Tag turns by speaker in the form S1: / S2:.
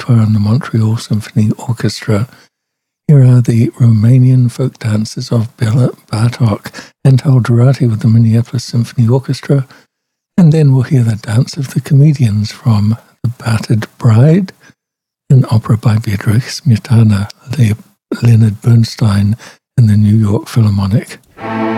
S1: Volkova and the Montreal Symphony Orchestra. Here are the Romanian folk dances of Bela Bartok and Tal Durati with the Minneapolis Symphony Orchestra. And then we'll hear the Dance of the Comedians from The Battered Bride, an opera by Bedřich Smetana, Leonard Bernstein, and the New York Philharmonic.